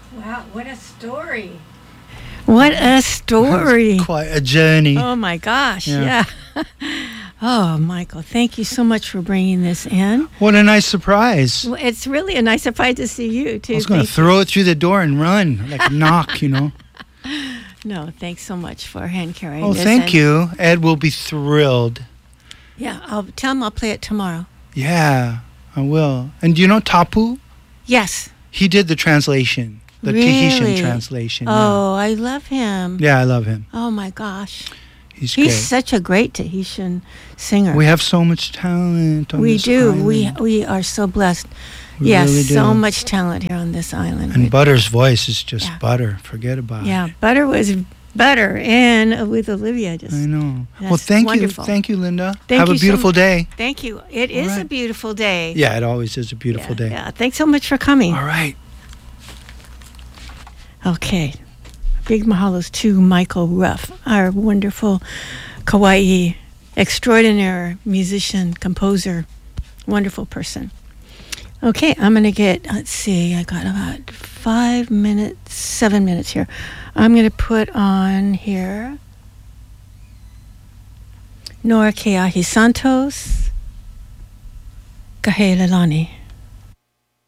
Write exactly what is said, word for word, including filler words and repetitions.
Wow, what a story. What a story. Quite a journey. Oh, my gosh. Yeah. Yeah. Oh, Michael, thank you so much for bringing this in. What a nice surprise. Well, it's really a nice surprise to see you, too. I was going to Thank throw it through the door and run, like a knock, you know. No, thanks so much for hand carrying Oh, this. thank and- you. Ed will be thrilled. Yeah, I'll tell him I'll play it tomorrow. Yeah, I will. And do you know Tapu? Yes. He did the translation, the Really? Tahitian translation. Oh, I love him. Yeah, yeah I love him. Oh, my gosh. He's, He's great. such a great Tahitian singer. We have so much talent on we this do. island. We we are so blessed. We yes, really so do. much talent here on this island. And We- Butter's voice is just Yeah. butter. Forget about it. yeah, Butter was Butter, and uh, with Olivia, just I know. That's Well, thank wonderful. you. Thank you, Linda. Thank have you a so beautiful much. day. Thank you. It All is a right. beautiful day. Yeah, it always is a beautiful yeah, day. Yeah, thanks so much for coming. All right. Okay. Big mahalos to Michael Ruff, our wonderful Kauai extraordinary musician, composer, wonderful person. Okay, I'm going to get, let's see, I got about five minutes, seven minutes here. I'm going to put on here Nora Keahi Santos, Kahe Lelani.